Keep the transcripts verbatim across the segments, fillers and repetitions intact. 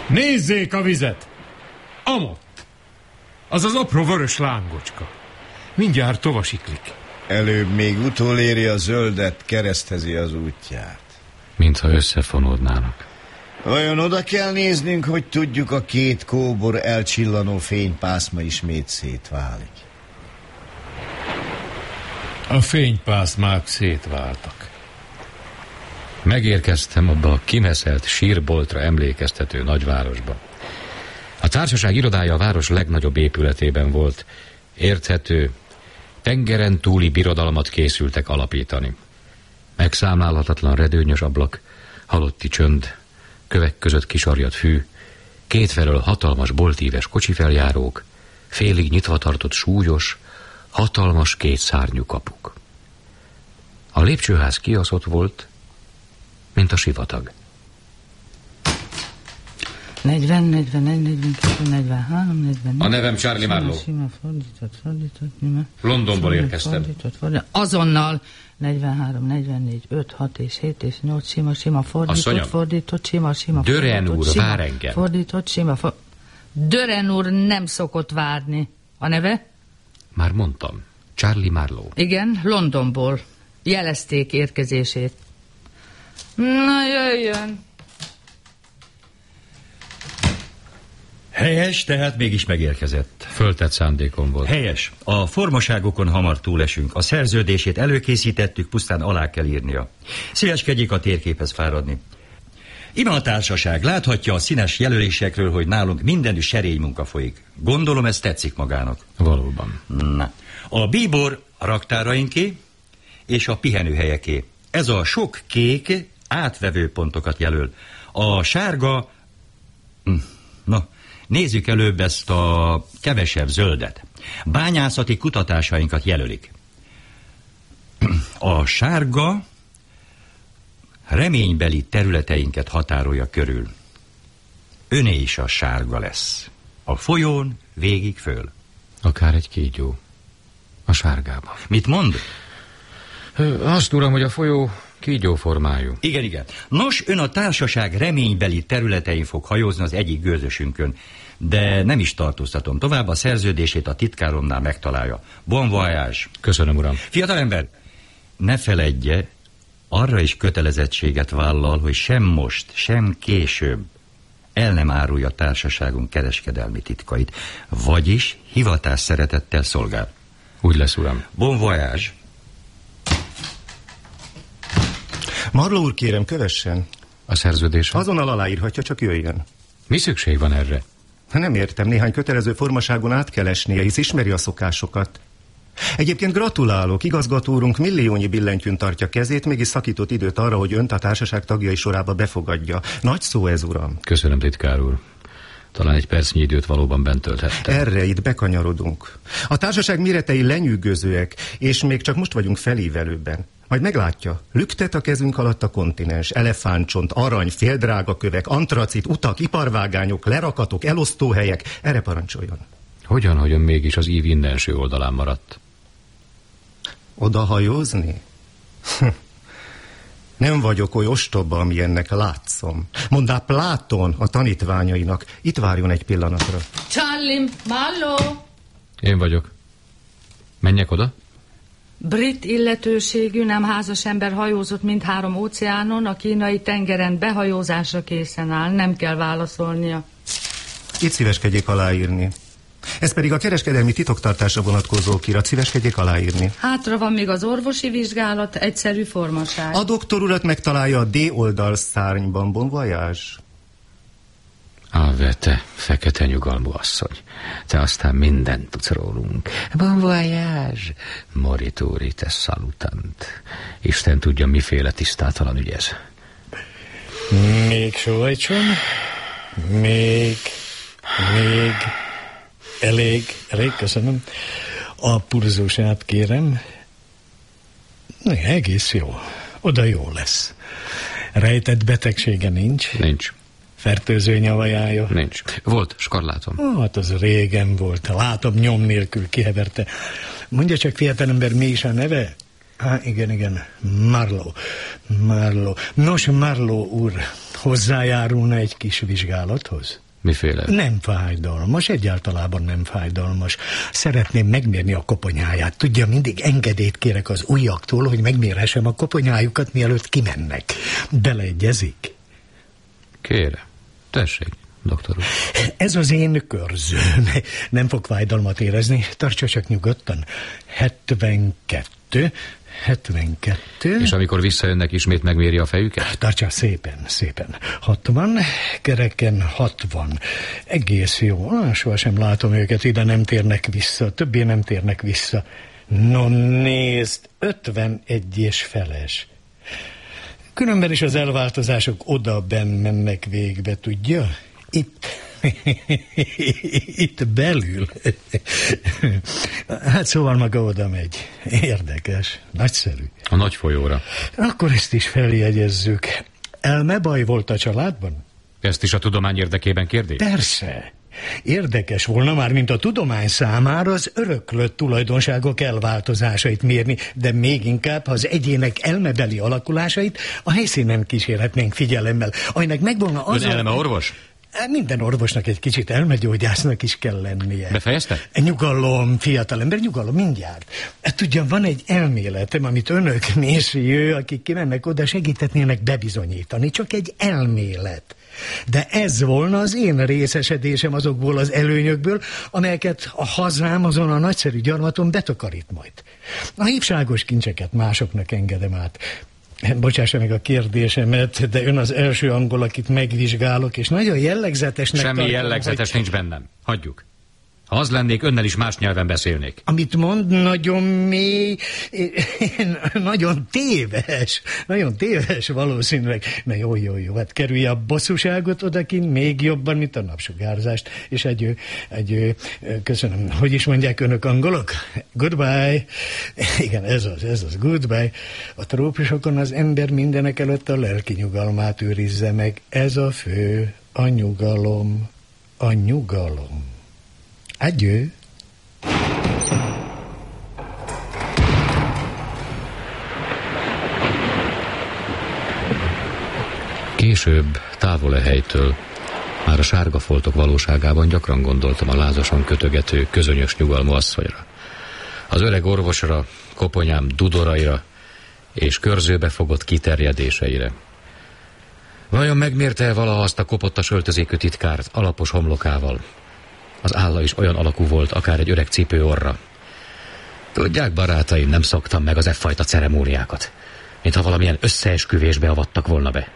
Nézzék a vizet! Amott! Az az apró vörös lángocska. Mindjárt tovasiklik. Előbb még utoléri a zöldet, keresztezi az útját. Mintha összefonódnának. Olyan oda kell néznünk, hogy tudjuk, a két kóbor elcsillanó fénypászma ismét szétválik. A fénypászmák szétváltak. Megérkeztem abba a kimeszelt sírboltra emlékeztető nagyvárosba. A társaság irodája a város legnagyobb épületében volt. Érthető, tengeren túli birodalmat készültek alapítani. Megszámlálhatatlan redőnyös ablak, halotti csönd, kövek között kisarjat fű, kétfelől hatalmas boltíves kocsifeljárók, félig nyitva tartott súlyos, hatalmas kétszárnyú kapuk. A lépcsőház kiaszott volt, mint a sivatag. negyven, negyvenegy, negyvenkettő, negyvenhárom, negyvennégy. A nevem Charlie Marlowe. Sima, fordított, fordított, nime. Londonból érkeztem. Fordított, fordított. Azonnal negyvenhárom, negyvennégy, öt, hat és hét és nyolc, sima, sima, fordított, Asszonyom, fordított, sima, sima, Dören úr sima, vár engem. Fordított, sima, for... Dören úr nem szokott várni. A neve? Már mondtam, Charlie Marlowe. Igen, Londonból. Jelezték érkezését. Na, jöjjön. Helyes, tehát mégis megérkezett. Föltett szándékom volt. Helyes. A formaságokon hamar túlesünk. A szerződését előkészítettük, pusztán alá kell írnia. Szíveskedjék a térképhez fáradni. Ime a társaság. Láthatja a színes jelölésekről, hogy nálunk mindenütt serély munka folyik. Gondolom, ez tetszik magának. Valóban. Na. A bíbor a raktárainké és a pihenőhelyeké. Ez a sok kék átvevő pontokat jelöl. A sárga... Na, nézzük előbb ezt a kevesebb zöldet. Bányászati kutatásainkat jelölik. A sárga reménybeli területeinket határolja körül. Öné is a sárga lesz. A folyón végig föl. Akár egy kígyó. A sárgában. Mit mond? Azt uram, hogy a folyó kígyóformájú. Igen, igen. Nos, ön a társaság reménybeli területein fog hajózni az egyik gőzösünkön. De nem is tartóztatom tovább, a szerződését a titkáromnál megtalálja. Bon voyage. Köszönöm, uram. Fiatalember, ne feledje, arra is kötelezettséget vállal, hogy sem most, sem később el nem árulja a társaságunk kereskedelmi titkait, vagyis hivatás szeretettel szolgál. Úgy lesz, uram. Bon voyage. Marlowe úr, kérem, kövessen. A szerződés? Azonnal aláírhatja, csak jöjjön. Mi szükség van erre? Nem értem, néhány kötelező formaságon át kell esnie, hisz ismeri a szokásokat. Egyébként gratulálok, igazgató úrunk milliónyi billentyűn tartja kezét, mégis szakított időt arra, hogy önt a társaság tagjai sorába befogadja. Nagy szó ez, uram. Köszönöm, titkár úr. Talán egy percnyi időt valóban bent tölthettem. Erre itt bekanyarodunk. A társaság méretei lenyűgözőek, és még csak most vagyunk felívelőben. Majd meglátja, lüktet a kezünk alatt a kontinens, elefántcsont, arany, féldrága kövek, antracit, utak, iparvágányok, lerakatok, elosztóhelyek. Erre parancsoljon. Hogyan, hogy ön mégis az ív innenső oldalán maradt? Odahajózni? Nem vagyok oly ostoba, amilyennek látszom. Mondá Pláton a tanítványainak. Itt várjon egy pillanatra. Charlie Marlowe. Én vagyok. Menjek oda? Brit illetőségű nem házas ember hajózott mindhárom óceánon, a kínai tengeren behajózásra készen áll, nem kell válaszolnia. Itt szíveskedjék aláírni. Ez pedig a kereskedelmi titoktartásra vonatkozó kirat, szíveskedjék aláírni. Hátra van még az orvosi vizsgálat, egyszerű formaság. A doktor urat megtalálja a D oldal szárnyban. Bon voyage. Ave, te fekete nyugalmú asszony. Te aztán mindent tudsz rólunk. Bon voyage, morituri, te szalutant. Isten tudja, miféle tisztátalan ügy ez. Még sóhajtson. Még, még, elég, elég, köszönöm. A pulzusát kérem. Na, egész jó. Oda jó lesz. Rejtett betegsége nincs? Nincs. Fertőző nyavajája? Nincs. Volt, skarlátom. Ó, hát az régen volt. Látom, nyom nélkül kiheverte. Mondja csak, fiatalember, mi is a neve? Á, igen, igen, Marlowe. Marlowe. Nos, Marlowe úr, hozzájárulna egy kis vizsgálathoz? Miféle? Nem fájdalmas, egyáltalában nem fájdalmas. Szeretném megmérni a koponyáját. Tudja, mindig engedélyt kérek az ujjaktól, hogy megmérhessem a koponyájukat, mielőtt kimennek. Beleegyezik? Kérem. Tessék, doktor úr. Ez az én körzőm. Nem fog fájdalmat érezni. Tartsa csak nyugodtan. hetvenkettő. hetvenkettő. És amikor visszajönnek, ismét megméri a fejüket? Tartsál szépen, szépen. hatvan, kereken hatvan. Egész jó. Ah, sohasem látom őket, ide nem térnek vissza. Többé nem térnek vissza. No nézd, ötvenegy és feles. Különben is az elváltozások oda-benn mennek végbe, tudja? Itt. Itt belül. Hát szóval maga oda megy. Érdekes, nagyszerű. A nagy folyóra. Akkor ezt is feljegyezzük. Elmebaj volt a családban? Ezt is a tudomány érdekében kérdés? Persze. Érdekes volna már, mint a tudomány számára az öröklött tulajdonságok elváltozásait mérni, de még inkább, ha az egyének elmebeli alakulásait a helyszínen kísérhetnénk figyelemmel. Aminek megvolna az... Ön elme orvos? Minden orvosnak egy kicsit elmegyógyásznak is kell lennie. Befejezte? Nyugalom, fiatalember, nyugalom, mindjárt. Tudja, van egy elméletem, amit önök, Messieu, akik kimennek oda, segítetnének bebizonyítani. Csak egy elmélet. De ez volna az én részesedésem azokból az előnyökből, amelyeket a hazám azon a nagyszerű gyarmaton betakarít majd. A hívságos kincseket másoknak engedem át. Bocsássa meg a kérdésemet, de ön az első angol, akit megvizsgálok, és nagyon jellegzetesnek Semmi tartom, jellegzetes hogy... nincs bennem. Hagyjuk. Ha az lennék, önnel is más nyelven beszélnék. Amit mond, nagyon mély, nagyon téves, nagyon téves valószínűleg. Na jó, jó, jó, hát kerülje a bosszúságot odakint még jobban, mint a napsugárzást. És egy, egy, köszönöm, hogy is mondják önök angolok? Goodbye. Igen, ez az, ez az, goodbye. A trópusokon az ember mindenek előtt a lelki nyugalmát őrizze meg. Ez a fő, a nyugalom, a nyugalom. Adieu. Később, távol a helytől, már a sárga foltok valóságában gyakran gondoltam a lázasan kötögető, közönyös nyugalmú asszonyra. Az öreg orvosra, koponyám dudoraira és körzőbe fogott kiterjedéseire. Vajon megmérte-e valaha azt a kopottas öltözékű titkárt alapos homlokával? Az álla is olyan alakú volt, akár egy öreg cipő orra. Tudják, barátaim, nem szoktam meg az e fajta ceremóniákat, mintha valamilyen összeesküvésbe avattak volna be.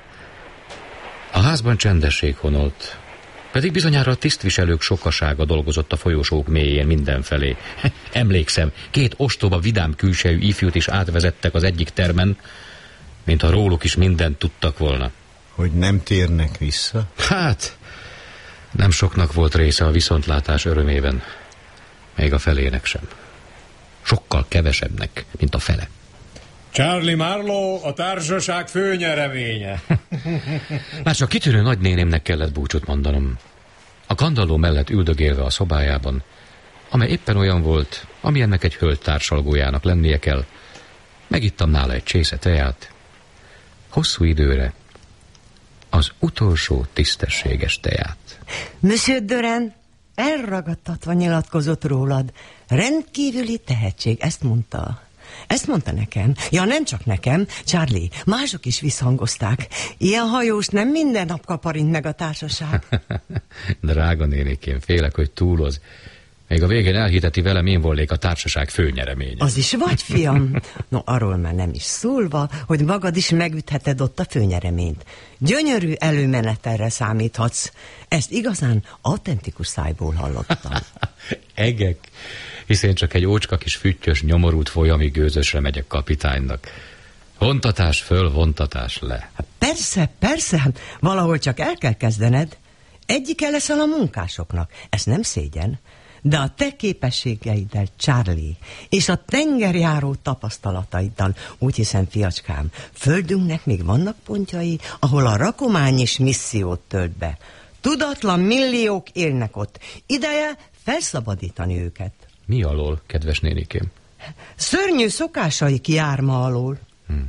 A házban csendesség honolt, pedig bizonyára a tisztviselők sokasága dolgozott a folyosók mélyén mindenfelé. Emlékszem, két ostoba, vidám külsejű ifjút is átvezettek az egyik termen, mintha róluk is mindent tudtak volna. Hogy nem térnek vissza? Hát... Nem soknak volt része a viszontlátás örömében, még a felének sem. Sokkal kevesebbnek, mint a fele. Charlie Marlowe, a társaság főnyereménye. Már csak kitűnő nagynénémnek kellett búcsút mondanom. A kandalló mellett üldögélve a szobájában, amely éppen olyan volt, amilyennek egy hölgy társalgójának lennie kell, megittam nála egy csésze teát. Hosszú időre az utolsó tisztességes teát. Monsieur Dörren elragadtatva nyilatkozott rólad. Rendkívüli tehetség, ezt mondta. Ezt mondta nekem. Ja, nem csak nekem, Charlie, mások is visszhangozták. Ilyen hajós nem minden nap kaparint meg a társaság. Drága nénikém, félek, hogy túloz. Még a végén elhiteti velem, én volnék a társaság főnyereménye. Az is vagy, fiam? No, arról már nem is szólva, hogy magad is megütheted ott a főnyereményt. Gyönyörű előmenetelre számíthatsz. Ezt igazán autentikus szájból hallottam. Egek, hiszen csak egy ócska kis füttyös, nyomorult folyami gőzösre megyek kapitánynak. Vontatás föl, vontatás le. Persze, persze, valahol csak el kell kezdened. Egyike leszel a munkásoknak, ez nem szégyen. De a te képességeiddel, Charlie, és a tengerjáró tapasztalataiddal, úgy hiszem, fiacskám, földünknek még vannak pontjai, ahol a rakomány is missziót tölt be. Tudatlan milliók élnek ott. Ideje felszabadítani őket. Mi alól, kedves nénikém? Szörnyű szokásai kiárma alól. Hmm.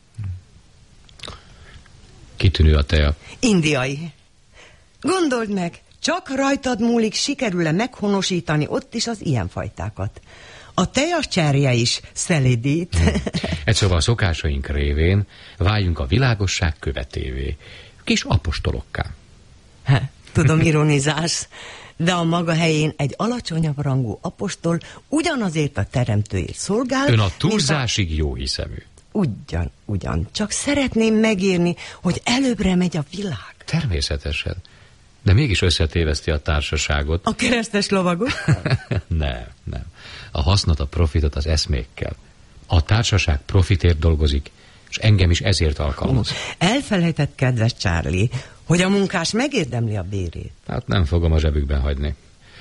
Kitűnő a tea. Indiai. Gondold meg, csak rajtad múlik, sikerül-e meghonosítani ott is az ilyenfajtákat. A teacserje is szelidít. Hmm. Egy szóval a szokásaink révén váljunk a világosság követévé. Kis apostolokká. Ha, tudom, ironizálsz, de a maga helyén egy alacsonyabb rangú apostol ugyanazért a teremtőért szolgál. Ön a túlzásig a... jó hiszemű. Ugyan, ugyan. Csak szeretném megírni, hogy előbbre megy a világ. Természetesen. De mégis összetéveszti a társaságot. A keresztes lovagok? nem, nem. A hasznot, a profitot az eszmékkel. A társaság profitért dolgozik, és engem is ezért alkalmaz. Elfelejtett, kedves Charlie, hogy a munkás megérdemli a bérét. Hát nem fogom a zsebükben hagyni.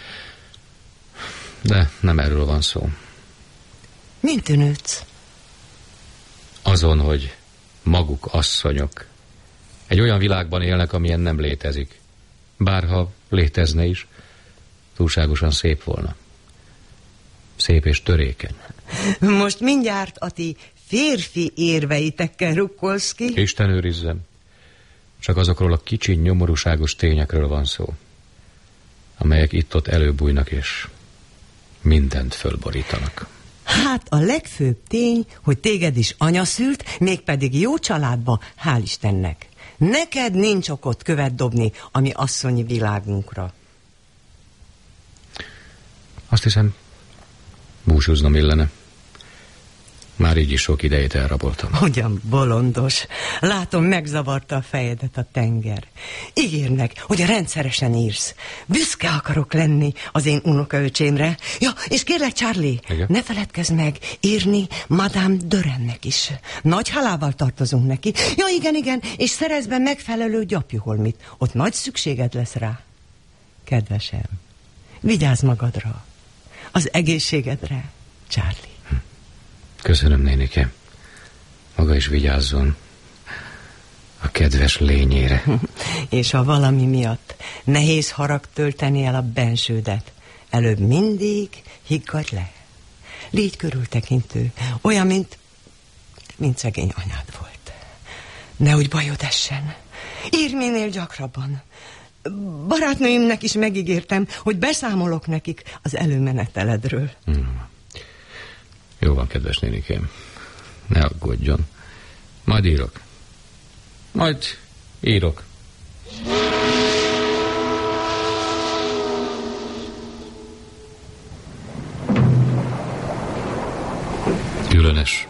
De nem erről van szó. Mint tűnődsz? Azon, hogy maguk asszonyok egy olyan világban élnek, amilyen nem létezik. Bárha létezne is, túlságosan szép volna. Szép és törékeny. Most mindjárt a ti férfi érveitekkel rukkolsz ki? Isten őrizzem. Csak azokról a kicsi, nyomorúságos tényekről van szó, amelyek itt-ott előbújnak és mindent fölborítanak. Hát a legfőbb tény, hogy téged is anya szült, mégpedig jó családba, hál' Istennek. Neked nincs okot követ dobni a mi asszonyi világunkra. Azt hiszem, búcsúznom illene. Már így is sok idejét elraboltam. Hogyan bolondos. Látom, megzavarta a fejedet a tenger. Ígérnek, hogy rendszeresen írsz. Büszke akarok lenni az én unokaöcsémre. Ja, és kérlek, Charlie, igen? Ne feledkezz meg írni Madame Dörrennek is. Nagy halával tartozunk neki. Ja, igen, igen, és szerezz be megfelelő gyapjuholmit. Ott nagy szükséged lesz rá. Kedvesem, vigyázz magadra. Az egészségedre, Charlie. Köszönöm, nénike. Maga is vigyázzon a kedves lényére. És ha valami miatt nehéz harag tölteni el a bensődet, előbb mindig higgadj le. Légy körültekintő, olyan, mint, mint szegény anyád volt. Nehogy bajod essen. Írj minél gyakrabban. Barátnőimnek is megígértem, hogy beszámolok nekik az előmeneteledről. Hmm. Jó van, kedves nénikém. Ne aggódjon. Majd írok. Majd írok. Különös.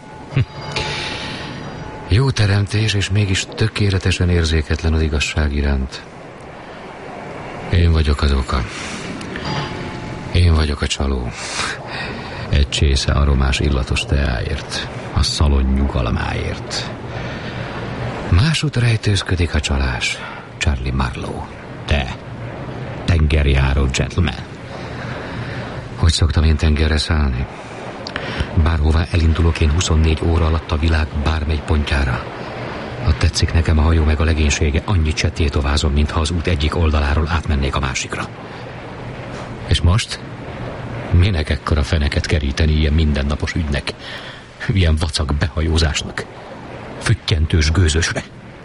Jó teremtés, és mégis tökéletesen érzéketlen az igazság iránt. Én vagyok az oka. Én vagyok a csaló. Egy csésze aromás illatos teáért, a szalon nyugalmáért. Másút rejtőzködik a csalás. Charlie Marlowe. Te, tengerjáró gentleman. Hogy szoktam én tengerre szállni? Bárhová elindulok én huszonnégy óra alatt a világ bármely pontjára. Ha tetszik nekem a hajó meg a legénysége, annyit se tétovázom, mintha az út egyik oldaláról átmennék a másikra. És most? Minek ekkora feneket keríteni ilyen mindennapos ügynek? Ilyen vacak behajózásnak? Füttyentős gőzösre?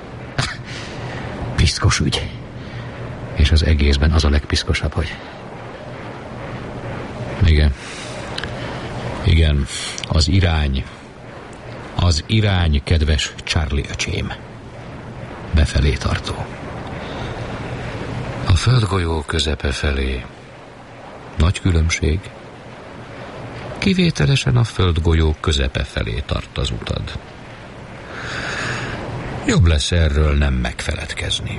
Piszkos ügy. És az egészben az a legpiszkosabb, hogy... Igen. Igen, az irány. Az irány, kedves Charlie öcsém. Befelé tartó. A földgolyó közepe felé. Nagy különbség. Kivételesen a földgolyó közepe felé tart az utad. Jobb lesz erről nem megfeledkezni.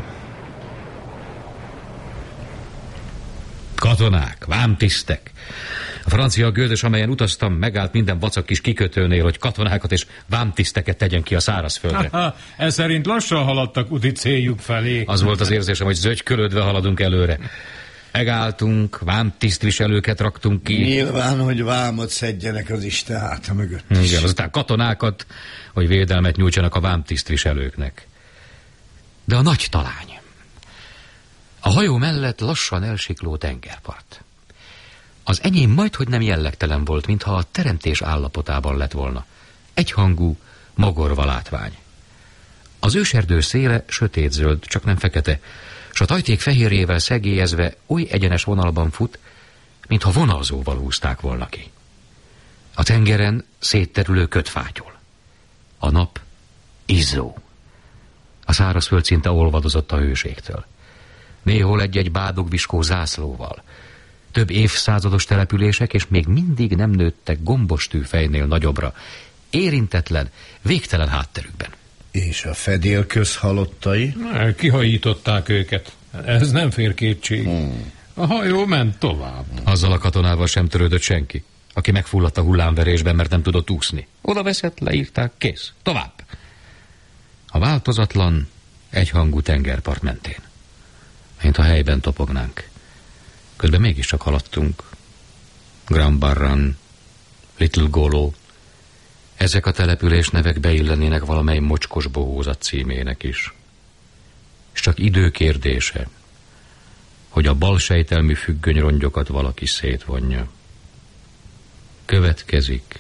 Katonák, vámtisztek. A francia gődös, amelyen utaztam, megállt minden vacak kis kikötőnél, hogy katonákat és vámtiszteket tegyen ki a szárazföldre. Ha, ez szerint lassan haladtak úti céljuk felé. Az volt az érzésem, hogy zögykölödve haladunk előre. Megálltunk, vámtisztviselőket raktunk ki. Nyilván, hogy vámot szedjenek az Isten háta mögött is. Igen, azután katonákat, hogy védelmet nyújtsanak a vámtisztviselőknek. De a nagy talány. A hajó mellett lassan elsikló tengerpart. Az enyém majdhogy nem jellegtelen volt, mintha a teremtés állapotában lett volna. Egyhangú, mogorva látvány. Az őserdő széle sötétzöld, csak nem fekete, s a tajték fehérjével szegélyezve oly egyenes vonalban fut, mintha vonalzóval húzták volna ki. A tengeren szétterülő köt fátyol. A nap izzó. A szárazföld szinte olvadozott a hőségtől. Néhol egy-egy bádogviskó zászlóval. Több évszázados települések, és még mindig nem nőttek gombos tűfejnél nagyobbra, érintetlen, végtelen hátterükben. És a fedélköz halottai? Kihajították őket. Ez nem fér kétség. Hmm. A hajó ment tovább. Azzal a katonával sem törődött senki, aki megfulladt a hullámverésben, mert nem tudott úszni. Oda veszett, leírták, kész. Tovább. A változatlan, egyhangú tengerpart mentén. Mint a helyben topognánk. Közben mégiscsak haladtunk. Grand Barran, Little Golo. Ezek a település nevek beillenének valamely mocskos bohózat címének is. És csak idő kérdése, hogy a balsejtelmű függönyrongyokat valaki szétvonja. Következik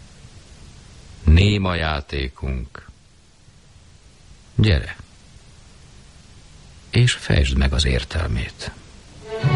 néma játékunk. Gyere, és fejtsd meg az értelmét.